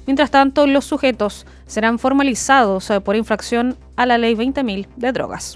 Mientras tanto, los sujetos serán formalizados por infracción a la Ley 20.000 de drogas.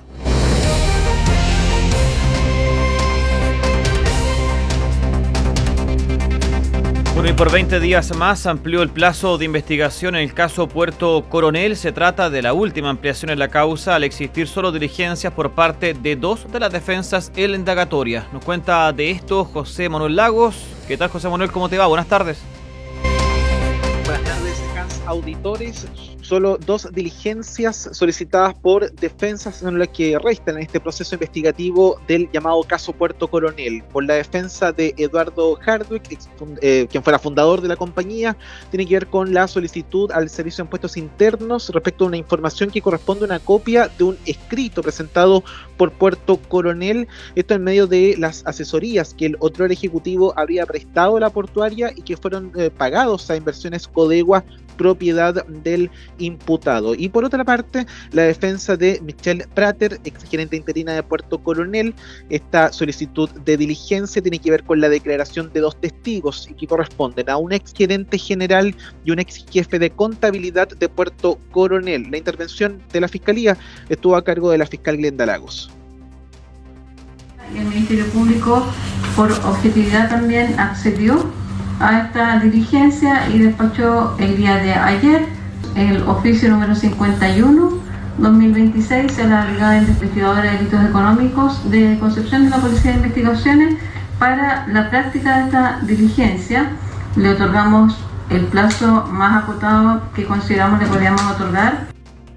Bueno, y por 20 días más amplió el plazo de investigación en el caso Puerto Coronel. Se trata de la última ampliación en la causa al existir solo diligencias por parte de 2 de las defensas en la indagatoria. Nos cuenta de esto José Manuel Lagos. ¿Qué tal, José Manuel? ¿Cómo te va? Buenas tardes. Buenas tardes, Hans, auditores. Solo 2 diligencias solicitadas por defensas son las que restan en este proceso investigativo del llamado caso Puerto Coronel. Por la defensa de Eduardo Hardwick, quien fuera fundador de la compañía, tiene que ver con la solicitud al Servicio de Impuestos Internos respecto a una información que corresponde a una copia de un escrito presentado por Puerto Coronel. Esto en medio de las asesorías que el otro ejecutivo habría prestado a la portuaria y que fueron pagados a Inversiones Codegua, propiedad del imputado. Y por otra parte, la defensa de Michelle Prater, exgerente interina de Puerto Coronel. Esta solicitud de diligencia tiene que ver con la declaración de 2 testigos y que corresponden a un exgerente general y un ex jefe de contabilidad de Puerto Coronel. La intervención de la Fiscalía estuvo a cargo de la fiscal Glenda Lagos. El Ministerio Público, por objetividad, también accedió a esta diligencia y despachó el día de ayer el oficio número 51/2026 a la Brigada Investigadora de Delitos Económicos de Concepción de la Policía de Investigaciones para la práctica de esta diligencia. Le otorgamos el plazo más acotado que consideramos le podíamos otorgar.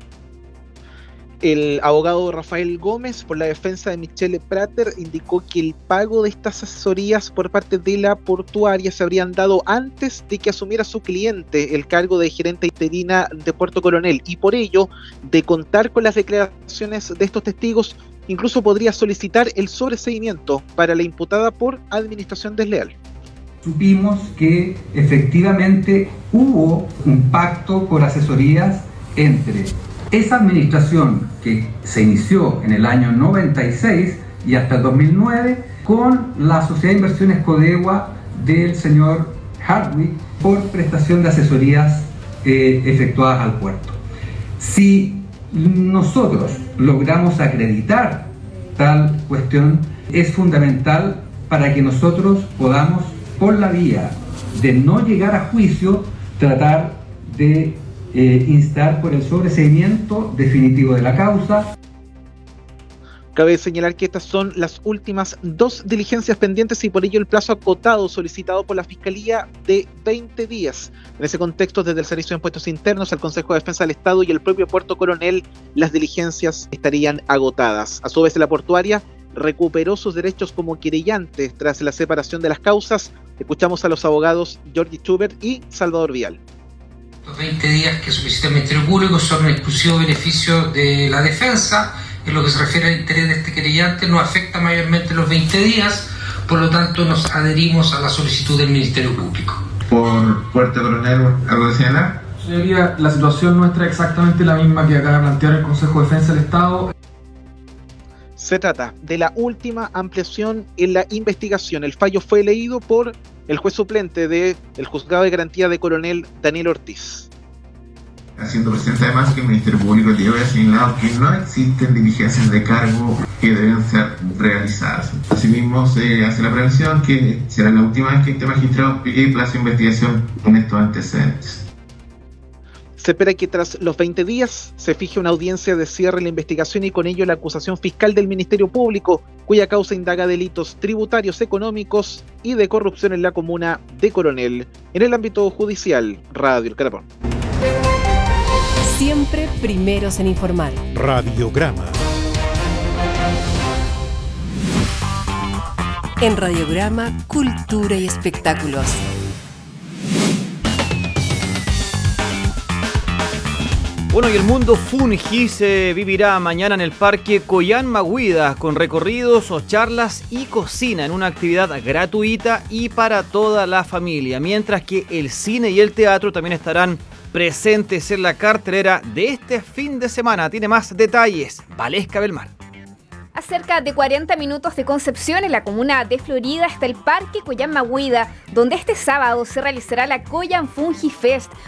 El abogado Rafael Gómez, por la defensa de Michelle Prater, indicó que el pago de estas asesorías por parte de la portuaria se habrían dado antes de que asumiera su cliente el cargo de gerente interina de Puerto Coronel, y por ello, de contar con las declaraciones de estos testigos, incluso podría solicitar el sobreseimiento para la imputada por administración desleal. Supimos que efectivamente hubo un pacto por asesorías entre esa administración que se inició en el año 96 y hasta el 2009 con la Sociedad de Inversiones Codegua del señor Hardwick por prestación de asesorías efectuadas al puerto. Si nosotros logramos acreditar tal cuestión, es fundamental para que nosotros podamos, por la vía de no llegar a juicio, tratar de instar por el sobreseimiento definitivo de la causa. Cabe señalar que estas son las últimas 2 diligencias pendientes y por ello el plazo acotado solicitado por la Fiscalía de 20 días. En ese contexto, desde el Servicio de Impuestos Internos, al Consejo de Defensa del Estado y el propio Puerto Coronel, las diligencias estarían agotadas. A su vez, la portuaria recuperó sus derechos como querellante tras la separación de las causas. Escuchamos a los abogados Jorge Schubert y Salvador Vial. Los 20 días que solicita el Ministerio Público son un exclusivo beneficio de la defensa. En lo que se refiere al interés de este querellante, no afecta mayormente los 20 días, por lo tanto nos adherimos a la solicitud del Ministerio Público. Por Puerto Coronel, ¿algo de señalar? Señoría, la situación nuestra es exactamente la misma que acaba de plantear el Consejo de Defensa del Estado. Se trata de la última ampliación en la investigación. El fallo fue leído por el juez suplente del Juzgado de Garantía de Coronel, Daniel Ortiz. Haciendo presente además que el Ministerio Público dio señalado que no existen diligencias de cargo que deben ser realizadas. Asimismo, se hace la prevención que será la última vez que este magistrado pide plazo de investigación con estos antecedentes. Se espera que tras los 20 días se fije una audiencia de cierre en la investigación y con ello la acusación fiscal del Ministerio Público, cuya causa indaga delitos tributarios, económicos y de corrupción en la comuna de Coronel. En el ámbito judicial, Radio El Carapón. Siempre primeros en informar. Radiograma. En Radiograma, cultura y espectáculos. Bueno, y el mundo Fungi se vivirá mañana en el Parque Coyamma Huida con recorridos o charlas y cocina en una actividad gratuita y para toda la familia, mientras que el cine y el teatro también estarán presentes en la cartelera de este fin de semana. Tiene más detalles Valesca Belmar. A cerca de 40 minutos de Concepción, en la comuna de Florida, está el Parque Coyamma Huida, donde este sábado se realizará la Coyam Fungi Fest,